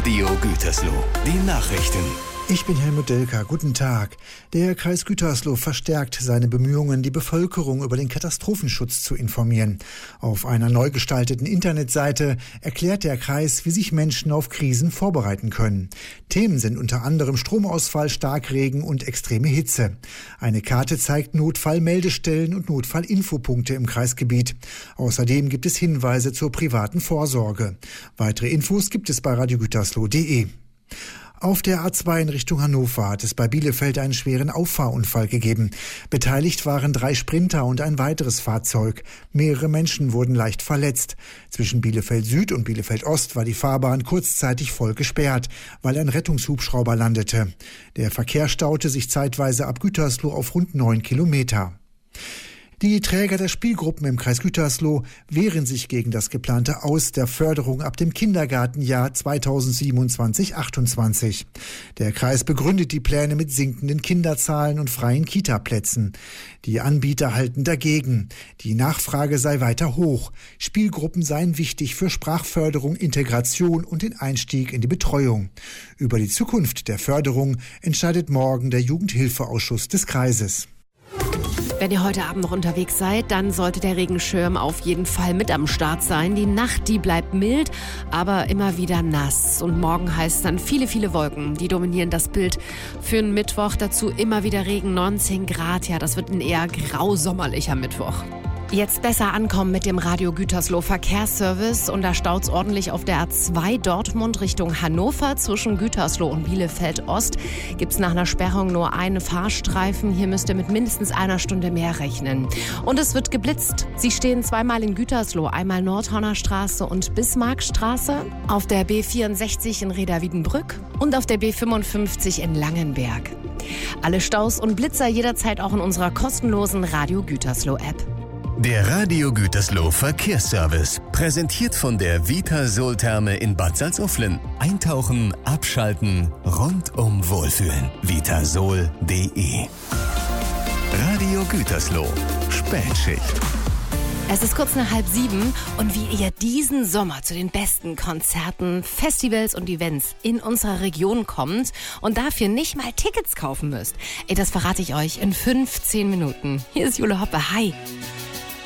Radio Gütersloh, die Nachrichten. Ich bin Helmut Delker. Guten Tag. Der Kreis Gütersloh verstärkt seine Bemühungen, die Bevölkerung über den Katastrophenschutz zu informieren. Auf einer neu gestalteten Internetseite erklärt der Kreis, wie sich Menschen auf Krisen vorbereiten können. Themen sind unter anderem Stromausfall, Starkregen und extreme Hitze. Eine Karte zeigt Notfallmeldestellen und Notfallinfopunkte im Kreisgebiet. Außerdem gibt es Hinweise zur privaten Vorsorge. Weitere Infos gibt es bei radiogütersloh.de. Auf der A2 in Richtung Hannover hat es bei Bielefeld einen schweren Auffahrunfall gegeben. Beteiligt waren 3 Sprinter und ein weiteres Fahrzeug. Mehrere Menschen wurden leicht verletzt. Zwischen Bielefeld Süd und Bielefeld Ost war die Fahrbahn kurzzeitig voll gesperrt, weil ein Rettungshubschrauber landete. Der Verkehr staute sich zeitweise ab Gütersloh auf rund 9 Kilometer. Die Träger der Spielgruppen im Kreis Gütersloh wehren sich gegen das geplante Aus der Förderung ab dem Kindergartenjahr 2027/28. Der Kreis begründet die Pläne mit sinkenden Kinderzahlen und freien Kitaplätzen. Die Anbieter halten dagegen. Die Nachfrage sei weiter hoch. Spielgruppen seien wichtig für Sprachförderung, Integration und den Einstieg in die Betreuung. Über die Zukunft der Förderung entscheidet morgen der Jugendhilfeausschuss des Kreises. Wenn ihr heute Abend noch unterwegs seid, dann sollte der Regenschirm auf jeden Fall mit am Start sein. Die Nacht, die bleibt mild, aber immer wieder nass. Und morgen heißt dann viele Wolken, die dominieren das Bild für einen Mittwoch. Dazu immer wieder Regen, 19 Grad. Ja, das wird ein eher grausommerlicher Mittwoch. Jetzt besser ankommen mit dem Radio Gütersloh Verkehrsservice und da staut's ordentlich auf der A2 Dortmund Richtung Hannover. Zwischen Gütersloh und Bielefeld Ost gibt's nach einer Sperrung nur einen Fahrstreifen. Hier müsst ihr mit mindestens einer Stunde mehr rechnen. Und es wird geblitzt. Sie stehen zweimal in Gütersloh, einmal Nordhorner Straße und Bismarckstraße, auf der B64 in Reda-Wiedenbrück und auf der B55 in Langenberg. Alle Staus und Blitzer jederzeit auch in unserer kostenlosen Radio Gütersloh App. Der Radio Gütersloh Verkehrsservice, präsentiert von der Vitasol-Therme in Bad Salzuflen. Eintauchen, abschalten, rundum wohlfühlen. Vitasol.de. Radio Gütersloh, Spätschicht. Es ist kurz nach 6:30 und wie ihr diesen Sommer zu den besten Konzerten, Festivals und Events in unserer Region kommt und dafür nicht mal Tickets kaufen müsst, das verrate ich euch in 15 Minuten. Hier ist Jule Hoppe. Hi.